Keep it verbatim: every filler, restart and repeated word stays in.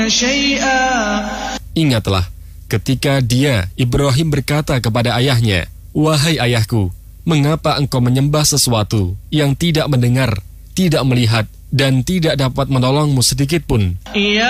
Ingatlah ketika dia, Ibrahim, berkata kepada ayahnya, "Wahai ayahku, mengapa engkau menyembah sesuatu yang tidak mendengar, tidak melihat, dan tidak dapat menolongmu sedikit pun?"